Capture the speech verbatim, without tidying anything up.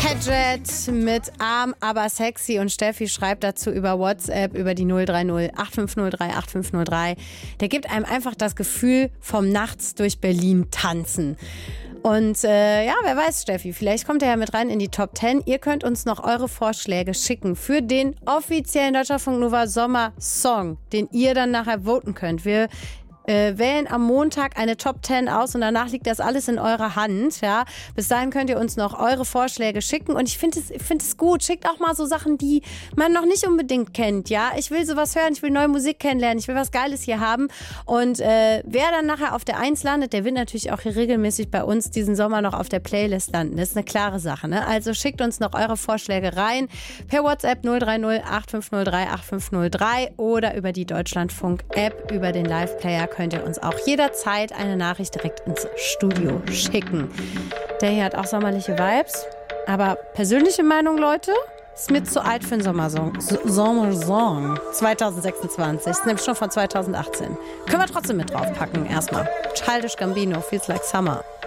Padgett mit Arm, aber sexy und Steffi schreibt dazu über WhatsApp, über die null drei null acht fünf null drei acht fünf null drei. Der gibt einem einfach das Gefühl vom Nachts durch Berlin tanzen. Und äh, ja, wer weiß, Steffi, vielleicht kommt er ja mit rein in die Top zehn. Ihr könnt uns noch eure Vorschläge schicken für den offiziellen Deutschlandfunk Nova Sommer-Song, den ihr dann nachher voten könnt. Wir Äh, wählen am Montag eine Top zehn aus und danach liegt das alles in eurer Hand. Ja? Bis dahin könnt ihr uns noch eure Vorschläge schicken und ich finde es, ich find es gut. Schickt auch mal so Sachen, die man noch nicht unbedingt kennt. Ja? Ich will sowas hören, ich will neue Musik kennenlernen, ich will was Geiles hier haben. Und äh, wer dann nachher auf der eins landet, der wird natürlich auch hier regelmäßig bei uns diesen Sommer noch auf der Playlist landen. Das ist eine klare Sache. Ne? Also schickt uns noch eure Vorschläge rein per WhatsApp null drei null acht fünf null drei acht fünf null drei oder über die Deutschlandfunk-App, über den Live-Player könnt ihr uns auch jederzeit eine Nachricht direkt ins Studio schicken. Der hier hat auch sommerliche Vibes. Aber persönliche Meinung, Leute, ist mir zu alt für einen Sommersong. Sommersong zwanzig sechsundzwanzig. Das ist nämlich schon von zwanzig achtzehn. Können wir trotzdem mit draufpacken erstmal. Childish Gambino, Feels Like Summer.